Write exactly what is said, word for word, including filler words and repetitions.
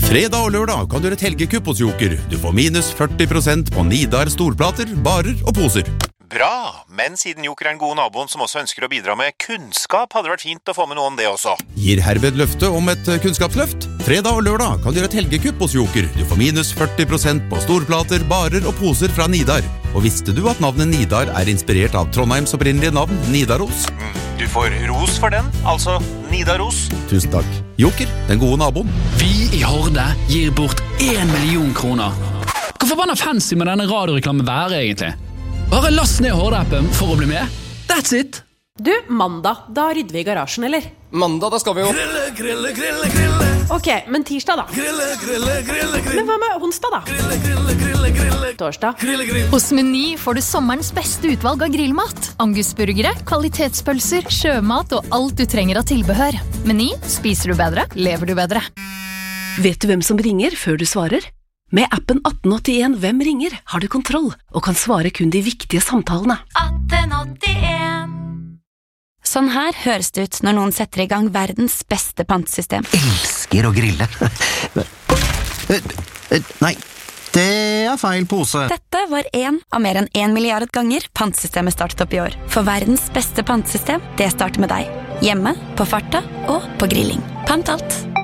Fredag og lørdag kan du gjøre et helgekupp hos Joker. Du får minus førti prosent på Nidar storplater, barer og poser. Bra, men siden Joker er den gode naboen som også ønsker å bidra med kunnskap, hadde det vært fint å få med noe om det også. Gir herved løfte om et kunnskapsløft. Fredag og lørdag kan du gjøre et helgekupp hos Joker. Du får minus førti prosent på storplater, barer og poser fra Nidar. Og visste du at navnet Nidar er inspirert av Trondheims opprinnelige navn, Nidaros? Du får ros for den, altså Nidaros. Tusen takk. Joker, den gode naboen. Vi i Horde gir bort en million kroner. Hvor forbanna fancy med denne radioreklamen være egentlig? Bare last ned Horde-appen for å bli med. That's it! Du, mandag, da rydder vi i garasjen, eller? Mandag, da skal vi jo Grille, grille, grille, grille. Ok, men tirsdag da? Grille, grille, grille, grille. Men hva med onsdag da? Grille, grille, grille, grille. Torsdag? Grille, grille. Hos Meny får du sommerens beste utvalg av grillmat. Angusburgere, kvalitetspølser, sjømat og alt du trenger av tilbehør. Meny, spiser du bedre, lever du bedre. Vet du hvem som ringer før du svarer? Med appen atten åttien Hvem ringer har du kontroll og kan svare kun de viktige samtalene. atten åttien Sånn her høres det ut når noen setter i gang verdens beste pantesystem. Elsker å grille. Nei, det er feil pose. Dette var en av mer enn en milliard ganger pantesystemet startet opp i år. For verdens beste pantesystem, det starter med deg. Hjemme, på farta og på grilling. Pant alt.